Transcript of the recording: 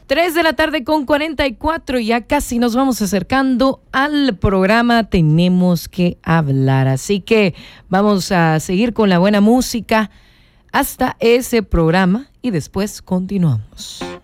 3 de la tarde con 44, ya casi nos vamos acercando al programa Tenemos que hablar. Así que vamos a seguir con la buena música hasta ese programa y después continuamos.